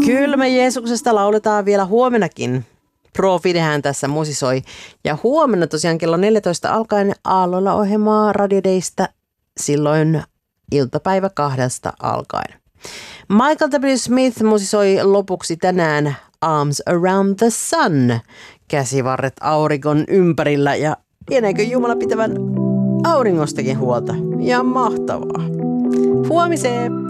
Kyllä me Jeesuksesta lauletaan vielä huomenakin. Pro Fidehän tässä musisoi. Ja huomenna tosiaan kello 14 alkaen Aalloilla ohjelmaa Radio Daystä silloin iltapäivä 2 alkaen. Michael W. Smith musisoi lopuksi tänään Arms Around the Sun. Käsivarret auringon ympärillä ja lieneekö Jumala pitävän auringostakin huolta. Ja mahtavaa. Huomiseen!